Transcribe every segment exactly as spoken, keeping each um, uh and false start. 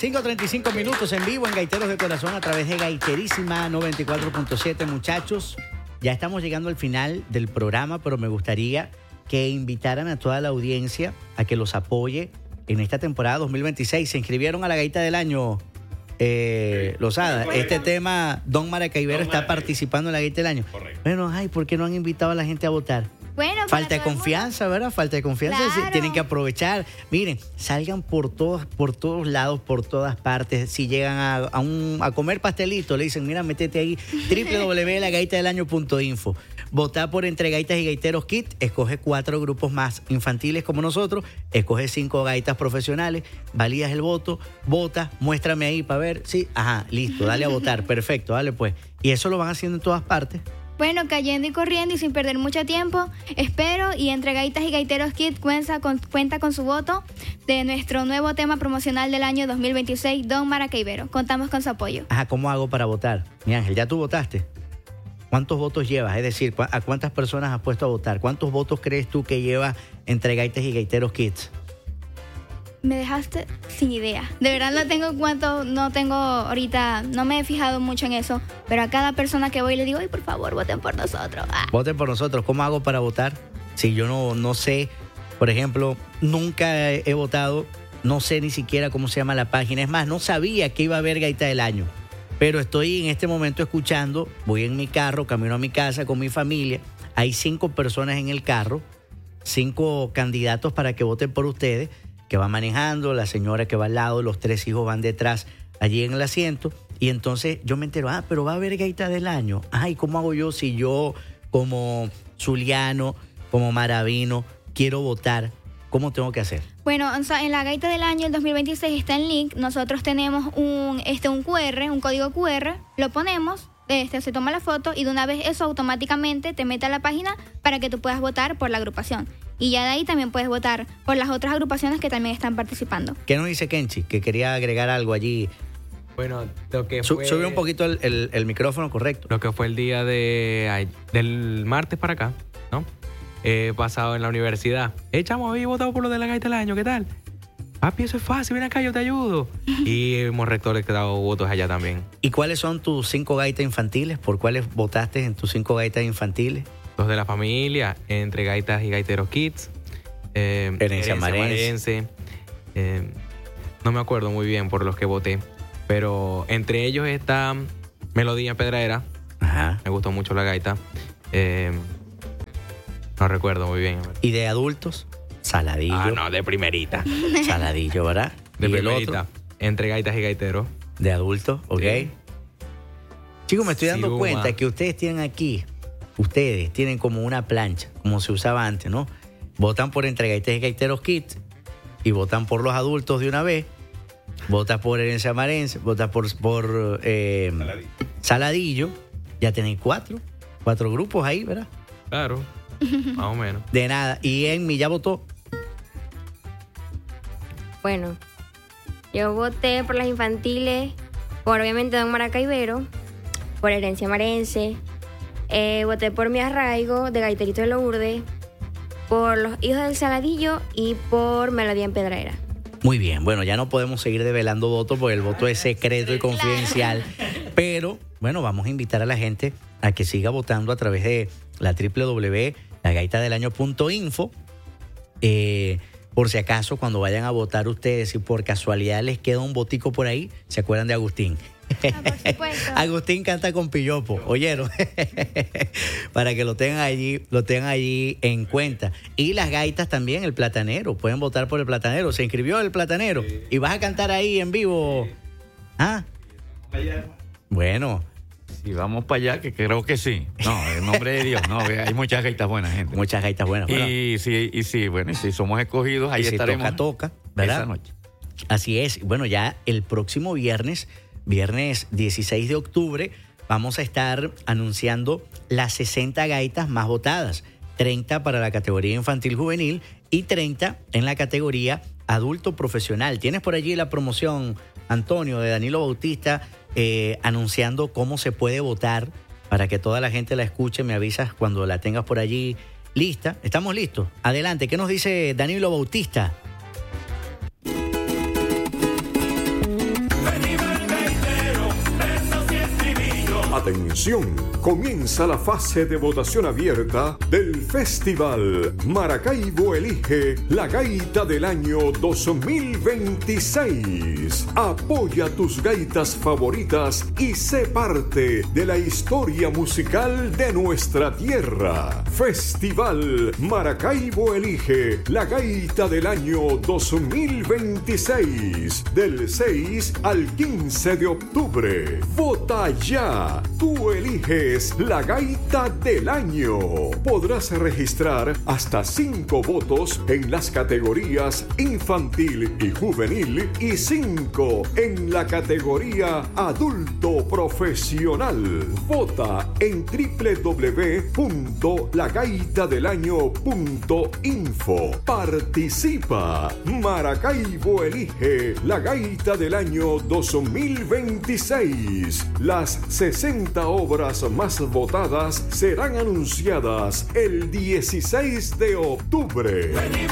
cinco treinta y cinco minutos en vivo en Gaiteros de Corazón a través de Gaiterísima noventa y cuatro punto siete. Muchachos, ya estamos llegando al final del programa, pero me gustaría que invitaran a toda la audiencia a que los apoye en esta temporada dos mil veintiséis. Se inscribieron a la Gaita del Año, eh, sí. Lozada. Este tema, Don Maracaibero Don está Maracaibero. participando en la Gaita del Año. Correcto. Bueno, ay, ¿por qué no han invitado a la gente a votar? Bueno, falta de confianza, ¿verdad? Falta de confianza. Claro. Tienen que aprovechar. Miren, salgan por todos, por todos lados, por todas partes. Si llegan a, a, un, a comer pastelito, le dicen, mira, métete ahí, doble u doble u doble u punto la gaita del año punto info. Vota por Entre Gaitas y Gaiteros Kit. Escoge cuatro grupos más infantiles como nosotros. Escoge cinco gaitas profesionales. Validas el voto. Vota. Muéstrame ahí para ver. Sí, ajá, listo. Dale a votar. Perfecto, dale pues. Y eso lo van haciendo en todas partes. Bueno, cayendo y corriendo y sin perder mucho tiempo, espero y Entre Gaitas y Gaiteros Kid cuenta con, cuenta con su voto de nuestro nuevo tema promocional del año dos mil veintiséis, Don Maracaibero. Contamos con su apoyo. Ajá, ¿cómo hago para votar? Mi Ángel, ¿ya tú votaste? ¿Cuántos votos llevas? Es decir, ¿a cuántas personas has puesto a votar? ¿Cuántos votos crees tú que lleva Entre Gaitas y Gaiteros Kids? Me dejaste sin idea. De verdad no tengo cuánto, no tengo ahorita, no me he fijado mucho en eso, pero a cada persona que voy le digo, ay, por favor, voten por nosotros. Ah. Voten por nosotros. ¿Cómo hago para votar? Si yo no, no sé, por ejemplo, nunca he, he votado, no sé ni siquiera cómo se llama la página. Es más, no sabía que iba a haber Gaita del Año, pero estoy en este momento escuchando, voy en mi carro, camino a mi casa con mi familia, hay cinco personas en el carro, cinco candidatos para que voten por ustedes, que va manejando, la señora que va al lado, los tres hijos van detrás, allí en el asiento, y entonces yo me entero, ah, pero va a haber Gaita del Año. Ay, ¿cómo hago yo si yo, como Zuliano, como Maravino, quiero votar? ¿Cómo tengo que hacer? Bueno, en la Gaita del Año, el dos mil veintiséis, está en link. Nosotros tenemos un, este, un Q R, un código Q R, lo ponemos, este, se toma la foto y de una vez eso automáticamente te mete a la página para que tú puedas votar por la agrupación. Y ya de ahí también puedes votar por las otras agrupaciones que también están participando. ¿Qué nos dice Kenchi? Que quería agregar algo allí. Bueno, lo que fue... Sube un poquito el, el, el micrófono, correcto. Lo que fue el día de del martes para acá, ¿no? Eh, pasado en la universidad. Eh, chamo, había votado por lo de la Gaita del Año, ¿qué tal? Papi, eso es fácil, ven acá, yo te ayudo. Y hemos rectores que han dado votos allá también. ¿Y cuáles son tus cinco gaitas infantiles? ¿Por cuáles votaste en tus cinco gaitas infantiles? Los de la familia, Entre Gaitas y Gaiteros Kids, eh, Herencia Marense. Eh, no me acuerdo muy bien por los que voté, pero entre ellos está Melodía Pedradera. Ajá. Me gustó mucho la gaita. Eh, no recuerdo muy bien. ¿Y de adultos? Saladillo. Ah, no, de primerita. Saladillo, ¿verdad? De ¿Y primerita. el otro? Entre Gaitas y Gaiteros. De adultos, ok. Sí. Chicos, me estoy dando Siruma. cuenta que ustedes tienen aquí, ustedes tienen como una plancha, como se usaba antes, ¿no? Votan por Entre Gaitas y Gaiteros Kids y votan por los adultos de una vez. Votas por Herencia Marense, votas por, por eh, Saladillo. Saladillo. Ya tenéis cuatro, cuatro grupos ahí, ¿verdad? Claro, más o menos. De nada. ¿Y en mi ya votó? Bueno, yo voté por las infantiles, por obviamente Don Maracaibero, por Herencia Marense, eh, voté por Mi Arraigo, de Gaiterito de Lourdes, por Los Hijos del Saladillo y por Melodía en Pedradera. Muy bien, bueno, ya no podemos seguir develando votos porque el voto es secreto y confidencial, pero bueno, vamos a invitar a la gente a que siga votando a través de la doble u doble u doble u punto la gaita del año punto info. Eh, por si acaso, cuando vayan a votar ustedes, si por casualidad les queda un votico por ahí, ¿se acuerdan de Agustín? Ah, por supuesto. Agustín canta con Pillopo, ¿oyeron? Para que lo tengan allí, lo tengan allí en cuenta. Y las gaitas también, el platanero, pueden votar por el platanero. ¿Se inscribió el platanero? Sí. ¿Y vas a cantar ahí en vivo? Sí. ¿Ah? Bueno. Si vamos para allá, que creo que sí. No, en nombre de Dios, no, hay muchas gaitas buenas, gente. Muchas gaitas buenas. Y bueno. sí, y sí, bueno, y si somos escogidos, ahí y si estaremos. Toca, toca, ¿verdad? Esa noche. Así es. Bueno, ya el próximo viernes, viernes dieciséis de octubre, vamos a estar anunciando las sesenta gaitas más votadas. treinta para la categoría infantil juvenil y treinta en la categoría adulto profesional. Tienes por allí la promoción, Antonio, de Danilo Bautista, eh, anunciando cómo se puede votar para que toda la gente la escuche. Me avisas cuando la tengas por allí lista. ¿Estamos listos? Adelante. ¿Qué nos dice Danilo Bautista? Atención, comienza la fase de votación abierta del Festival Maracaibo Elige la Gaita del año dos mil veintiséis. Apoya tus gaitas favoritas y sé parte de la historia musical de nuestra tierra. Festival Maracaibo Elige la Gaita del año dos mil veintiséis, del seis al quince de octubre. Vota ya. Tú eliges la gaita del año. Podrás registrar hasta cinco votos en las categorías infantil y juvenil y cinco en la categoría adulto profesional. Vota en doble u doble u doble u punto la gaita del año punto info. Participa. Maracaibo elige la gaita del año dos mil veintiséis. Las sesenta obras más votadas serán anunciadas el dieciséis de octubre.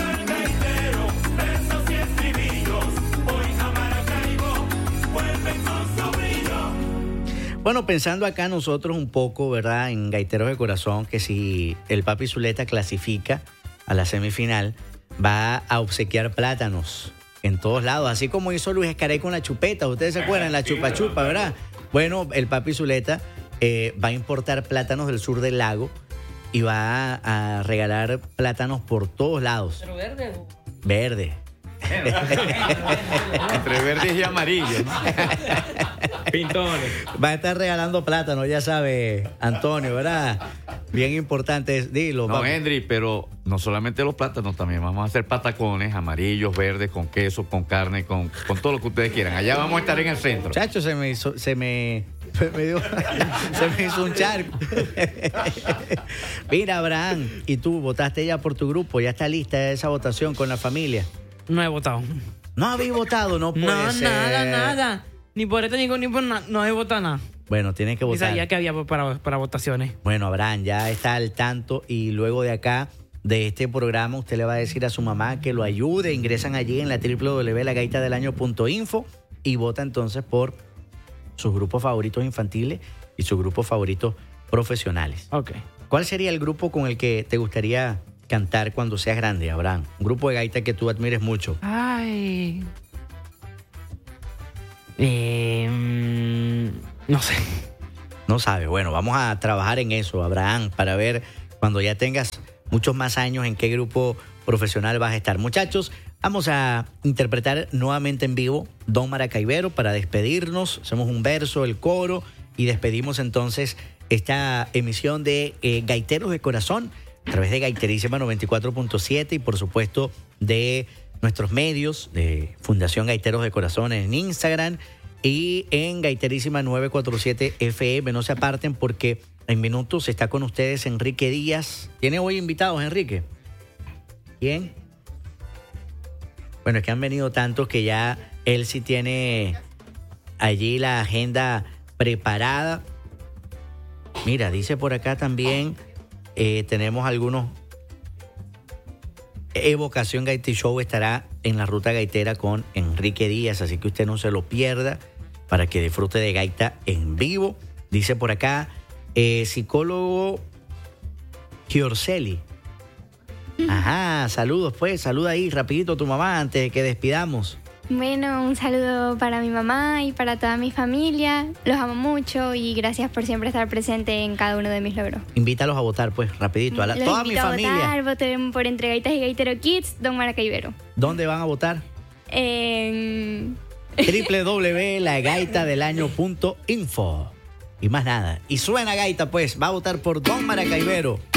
Bueno, pensando acá nosotros un poco, ¿verdad? En Gaiteros de Corazón, que si el Papi Zuleta clasifica a la semifinal, va a obsequiar plátanos en todos lados, así como hizo Luis Escaray con la chupeta. Ustedes se acuerdan, la chupa chupa, ¿verdad? Bueno, el Papi Zuleta eh, va a importar plátanos del sur del lago y va a, a regalar plátanos por todos lados. ¿Pero verde? Verde. Entre verdes y amarillos, ¿no? Pintones. Va a estar regalando plátanos, ya sabe, Antonio, ¿verdad? Bien importante, dilo. No, papi. Henry, pero no solamente los plátanos, también vamos a hacer patacones amarillos, verdes, con queso, con carne, con, con todo lo que ustedes quieran. Allá vamos a estar en el centro. Muchachos, se me hizo, se me, me dio- se me hizo un charco. Mira, Abraham, y tú votaste ya por tu grupo, ya está lista esa votación con la familia. No he votado. No habéis votado, no puede No, ser. nada, nada. Ni por esto ni, con- ni por nada. No he votado nada. Bueno, tienes que Ni votar. sabía que había para, para votaciones. Bueno, Abraham ya está al tanto y luego de acá, de este programa, usted le va a decir a su mamá que lo ayude. Ingresan allí en la doble u doble u doble u punto la gaita del año punto info y vota entonces por sus grupos favoritos infantiles y sus grupos favoritos profesionales. Ok. ¿Cuál sería el grupo con el que te gustaría cantar cuando seas grande, Abraham? Un grupo de gaita que tú admires mucho. Ay. Eh, mm, no sé. No sabe. Bueno, vamos a trabajar en eso, Abraham, para ver cuando ya tengas muchos más años en qué grupo profesional vas a estar. Muchachos, vamos a interpretar nuevamente en vivo Don Maracaibero para despedirnos. Hacemos un verso, el coro y despedimos entonces esta emisión de eh, Gaiteros de Corazón a través de Gaiterísima noventa y cuatro punto siete y por supuesto de nuestros medios de Fundación Gaiteros de Corazón en Instagram y en Gaiterísima novecientos cuarenta y siete F M. No se aparten porque en minutos está con ustedes Enrique Díaz. ¿Tiene hoy invitados, Enrique? ¿Quién? Bueno, es que han venido tantos que ya él sí tiene allí la agenda preparada. Mira, dice por acá también, eh, tenemos algunos... Evocación Gaity Show estará en la ruta gaitera con Enrique Díaz, así que usted no se lo pierda para que disfrute de gaita en vivo. Dice por acá, eh, psicólogo Giorcelli. Ajá, saludos pues, saluda ahí rapidito a tu mamá antes de que despidamos. Bueno, un saludo para mi mamá y para toda mi familia. Los amo mucho y gracias por siempre estar presente en cada uno de mis logros. Invítalos a votar pues, rapidito, a la- Los toda mi invito a familia. votar, voten por Entre Gaitas y Gaitero Kids, Don Maracaibero. ¿Dónde van a votar? En... doble u doble u doble u punto la gaita del año punto info. Y más nada. Y suena gaita pues, va a votar por Don Maracaibero.